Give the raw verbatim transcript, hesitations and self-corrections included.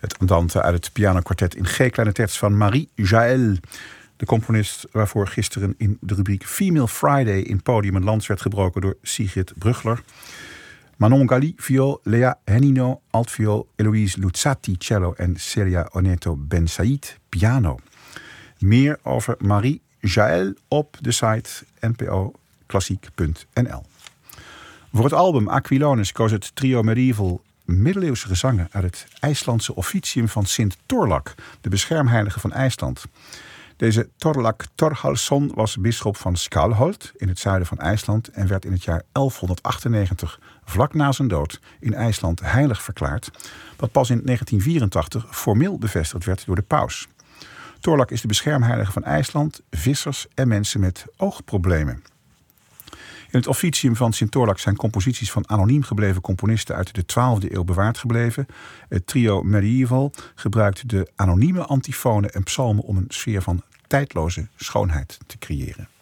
Het andante uit het pianokwartet in G-kleine terts van Marie Jaël. De componist waarvoor gisteren in de rubriek Female Friday in Podium en Lans werd gebroken door Sigrid Brugler. Manon Gali, viool, Lea Hennino, altviool, Eloïse Luzzati, cello en Celia Oneto Ben Said, piano. Meer over Marie Jaël op de site n p o klassiek punt n l. Voor het album Aquilonis koos het trio Medieval middeleeuwse gezangen uit het IJslandse officium van Sint Thorlak, de beschermheilige van IJsland. Deze Thorlak Thorhallsson was bisschop van Skálholt in het zuiden van IJsland en werd in het jaar elfhonderdachtennegentig, vlak na zijn dood, in IJsland heilig verklaard, wat pas in negentien vierentachtig formeel bevestigd werd door de paus. Thorlak is de beschermheilige van IJsland, vissers en mensen met oogproblemen. In het officium van Sint Thorlak zijn composities van anoniem gebleven componisten uit de twaalfde eeuw bewaard gebleven. Het trio Medieval gebruikt de anonieme antifonen en psalmen om een sfeer van tijdloze schoonheid te creëren.